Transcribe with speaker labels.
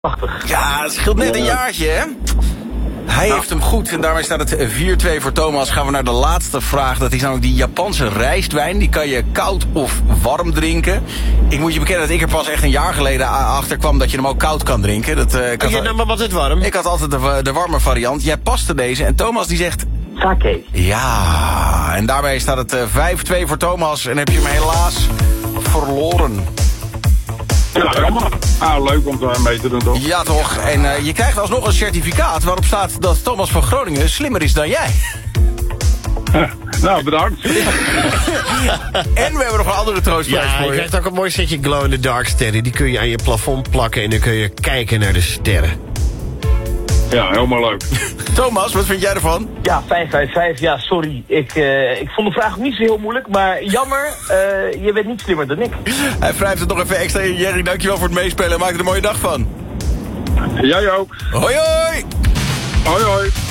Speaker 1: Prachtig.
Speaker 2: Ja, het scheelt net een jaartje, hè? Hij heeft hem goed en daarmee staat het 4-2 voor Thomas. Gaan we naar de laatste vraag. Dat is namelijk die Japanse rijstwijn. Die kan je koud of warm drinken. Ik moet je bekennen dat ik er pas echt een jaar geleden achter kwam dat je hem ook koud kan drinken.
Speaker 3: Maar wat is warm?
Speaker 2: Ik had altijd de warme variant. Jij paste deze en Thomas die zegt...
Speaker 1: Sake.
Speaker 2: Ja, en daarbij staat het 5-2 voor Thomas. En heb je hem helaas verloren.
Speaker 4: Ja, jammer. Leuk om mee te doen, toch?
Speaker 2: Ja, toch. En je krijgt alsnog een certificaat waarop staat dat Thomas van Groningen slimmer is dan jij.
Speaker 4: Nou, bedankt.
Speaker 2: En we hebben nog een andere troostprijs voor
Speaker 3: je
Speaker 2: je.
Speaker 3: krijgt ook een mooi setje glow-in-the-dark sterren. Die kun je aan je plafond plakken en dan kun je kijken naar de sterren.
Speaker 4: Ja, helemaal leuk.
Speaker 2: Thomas, wat vind jij ervan?
Speaker 1: Ja, 555. Ja, sorry. Ik vond de vraag ook niet zo heel moeilijk. Maar jammer, je bent niet slimmer dan ik.
Speaker 2: Hij wrijft het nog even extra in. Jerry, dankjewel voor het meespelen. Maak er een mooie dag van.
Speaker 4: Jij ook.
Speaker 2: Hoi hoi!
Speaker 4: Hoi hoi.